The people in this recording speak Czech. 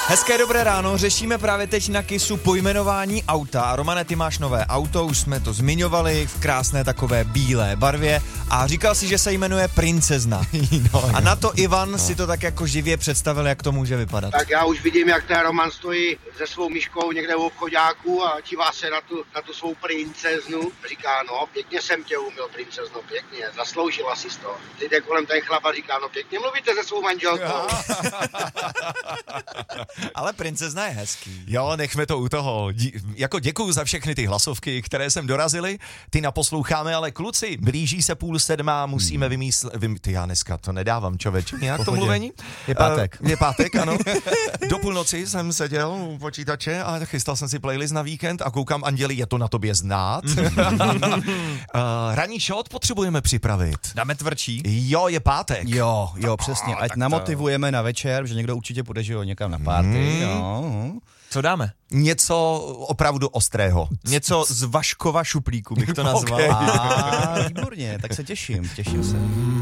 Hezké dobré ráno, řešíme právě teď na KISu pojmenování auta. Romane, ty máš nové auto, už jsme to zmiňovali, v krásné takové bílé barvě a říkal si, že se jmenuje Princezna. A na to Ivan si to tak jako živě představil, jak to může vypadat. Tak já už vidím, jak ten Roman stojí se svou myškou někde v obchoďáku a dívá se na tu svou princeznu. Říká, no, pěkně jsem tě umil, princezno, pěkně, zasloužila si to. Teď jde kolem ten chlap a říká, no, pěkně mluvíte se svou manželkou. Ale princezna je hezký. Jo, nechme to u toho. Jako děkuju za všechny ty hlasovky, které sem dorazily. Ty naposloucháme, ale kluci, blíží se 6:30, musíme vymyslet. Já dneska to nedávám, člověče, nějak to mluvení. Je pátek. Je pátek, ano. Do půlnoci jsem seděl u počítače a chystal jsem si playlist na víkend a koukám, Anděli, je to na tobě znát. Ranní shot potřebujeme připravit. Dáme tvrdší. Jo, je pátek. Jo, přesně. Ať namotivujeme na večer, že někdo určitě půjde, že jo, někam na party. Jo. Co dáme? Něco opravdu ostrého. Něco z Vaškova šuplíku bych to nazval. Okay. Výborně, tak se těším se.